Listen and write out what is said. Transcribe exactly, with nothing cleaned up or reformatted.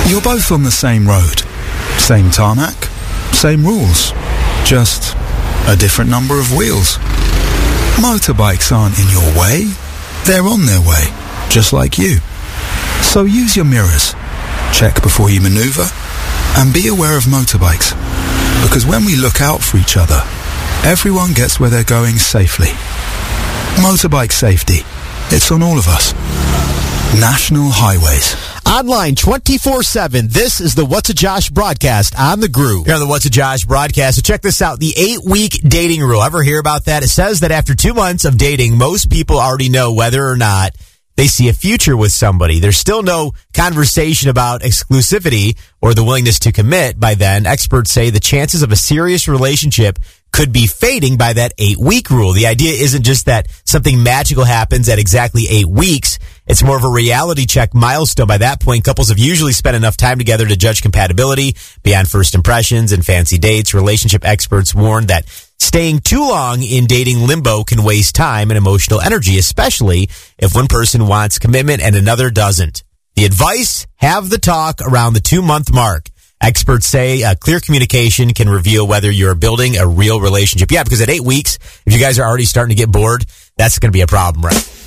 You're both on the same road, same tarmac, same rules, just a different number of wheels. Motorbikes aren't in your way, they're on their way, just like you. So use your mirrors, check before you maneuver, and be aware of motorbikes. Because when we look out for each other, everyone gets where they're going safely. Motorbike safety, it's on all of us. National Highways. Online twenty-four seven, this is the What's a Josh broadcast on the Groove. Here on the What's a Josh broadcast, so check this out, the eight-week dating rule. Ever hear about that? It says that after two months of dating, most people already know whether or not they see a future with somebody. There's still no conversation about exclusivity or the willingness to commit by then. Experts say the chances of a serious relationship could be fading by that eight-week rule. The idea isn't just that something magical happens at exactly eight weeks. It's more of a reality check milestone. By that point, couples have usually spent enough time together to judge compatibility beyond first impressions and fancy dates. Relationship experts warn that staying too long in dating limbo can waste time and emotional energy, especially if one person wants commitment and another doesn't. The advice, have the talk around the two-month mark. Experts say uh, clear communication can reveal whether you're building a real relationship. Yeah, because at eight weeks, if you guys are already starting to get bored, that's going to be a problem, right?